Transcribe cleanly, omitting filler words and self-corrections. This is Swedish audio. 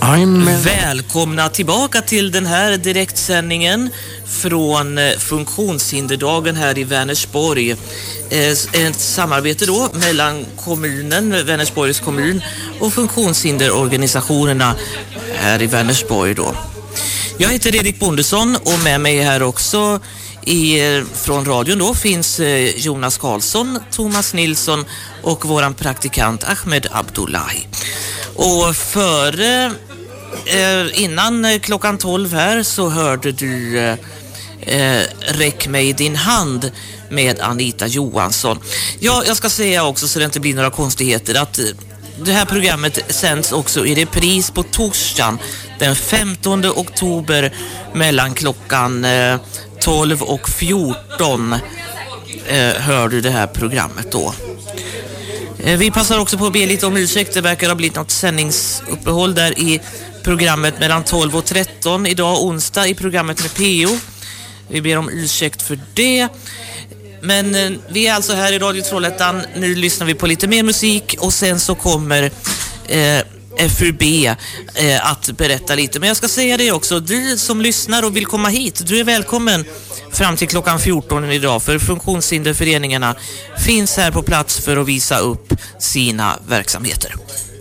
Välkomna tillbaka till den här direktsändningen från Funktionshinderdagen här i Vänersborg. Ett samarbete då mellan kommunen, Vänersborgs kommun och funktionshinderorganisationerna här i Vänersborg då. Jag heter Erik Bondesson och med mig här också från radion då finns Jonas Karlsson, Thomas Nilsson och våran praktikant Ahmed Abdullahi. Och innan klockan 12 här så hörde du Räck mig din hand med Anita Johansson. Ja, jag ska säga också så det inte blir några konstigheter att det här programmet sänds också i repris på torsdagen den 15 oktober mellan klockan 12 och 14 hör du det här programmet då. Vi passar också på att be lite om ursäkt. Det verkar ha blivit något sändningsuppehåll där i programmet mellan 12 och 13 idag onsdag i programmet med PO. Vi ber om ursäkt för det. Men vi är alltså här i Radio Trollhättan. Nu lyssnar vi på lite mer musik och sen så kommer FUB att berätta lite. Men jag ska säga det också, du som lyssnar och vill komma hit, du är välkommen fram till klockan 14 idag, för funktionshinderföreningarna finns här på plats för att visa upp sina verksamheter.